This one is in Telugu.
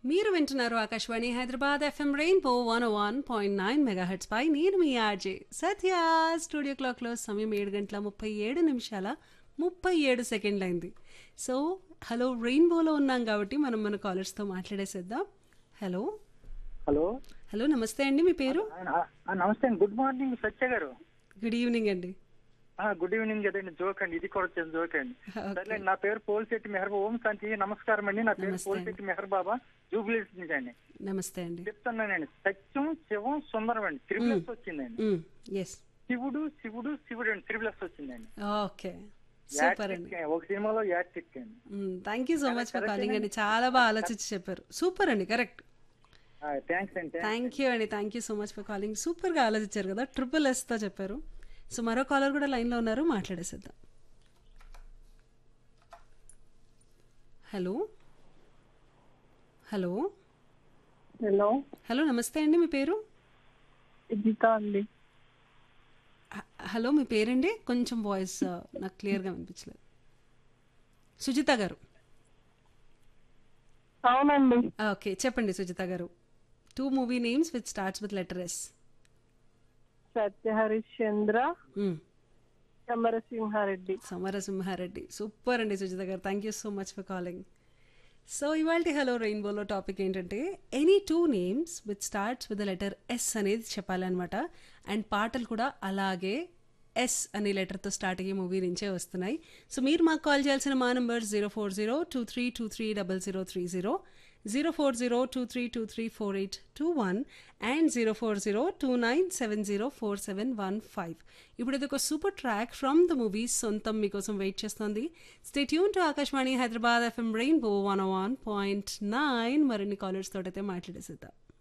మీరు వింటున్నారు Akashvani Hyderabad FM rainbow 101.9 megahertz పై నేను మీ ఆర్జే సత్య. స్టూడియో క్లాక్లో సమయం 7:37 అయింది. సో హలో రెయిన్బోలో ఉన్నాం కాబట్టి మనం మన కాలర్స్తో మాట్లాడేసేద్దాం. హలో హలో హలో నమస్తే అండి, మీ పేరు? నమస్తే అండి. గుడ్ మార్నింగ్ సత్య గారు. గుడ్ ఈవినింగ్ అండి. గుడ్ ఈవినింగ్ కదండి. జోక్ అండి, ఇది కూడా వచ్చేది జోక్ అండి. సరే, నా పేరు పోల్శెట్టి మెహర్. ఓం శాంతి. నమస్కారం అండి. నా పేరు పోల్శెట్టి మెహర్ బాబా, జూబ్లీస్ నుంచి అండి. నమస్తే అండి. చెప్తున్నానండి. సత్యం శివం సుందరం అండి, త్రిబులస్ వచ్చిందండి. శివుడు శివుడు శివుడు అండి, త్రిబులస్ వచ్చిందండి. ఓకే, సూపర్ అండి. ఒక సినిమాలో యాక్ట్ అండి. Thank you so much for calling అండి. చాలా బాగా ఆలోచించి చెప్పారు. సూపర్ అండి, కరెక్ట్. థ్యాంక్స్ అండి. థ్యాంక్ యూ అండి. Thank you so much for calling. సూపర్గా ఆలోచించారు కదా, ట్రిపుల్ ఎస్తో చెప్పారు. సో మరో కాలర్ కూడా లైన్లో ఉన్నారు, మాట్లాడేసేద్దాం. హలో హలో హలో హలో నమస్తే అండి, మీ పేరు? గీత అండి. హలో, మీ పేరండి? కొంచెం వాయిస్ నాకు క్లియర్గా వినిపించలేదు. సుజిత గారు? అవునండి. ఓకే, చెప్పండి సుజిత గారు. 2 movie names which starts with letter S. Satya Harishchandra, Samarasimha Reddy. Samarasimha Reddy, super అండి సుజిత గారు. Thank you so much for calling. So ఇవాళ హలో రెయిన్బోలో టాపిక్ ఏంటంటే any 2 names which starts with the letter S అనేది చెప్పాలన్నమాట. అండ్ పాటలు కూడా అలాగే ఎస్ అనే లెటర్తో స్టార్ట్ అయ్యే మూవీ నుంచే వస్తున్నాయి. సో మీరు మాకు కాల్ చేయాల్సిన మా నంబర్ 04023230030, 04023234821 అండ్ 04029704715. ఇప్పుడు ఇది ఒక super track from the movie సొంతం మీకోసం వెయిట్ చేస్తుంది. Stay tune to Akashvani Hyderabad FM rainbow 101.9. మరిన్ని కాలర్స్ తోటైతే మాట్లాడేసేద్దాం.